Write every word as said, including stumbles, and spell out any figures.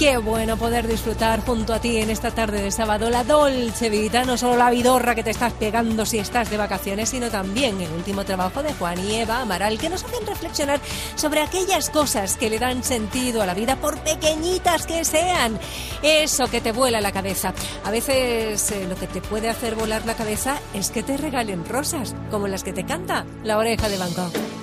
Qué bueno poder disfrutar junto a ti en esta tarde de sábado la Dolce Vita, no solo la vidorra que te estás pegando si estás de vacaciones, sino también el último trabajo de Juan y Eva Amaral, que nos hacen reflexionar sobre aquellas cosas que le dan sentido a la vida, por pequeñitas que sean. Eso que te vuela la cabeza. A veces eh, lo que te puede hacer volar la cabeza es que te regalen rosas, como las que te canta La Oreja de Van Gogh.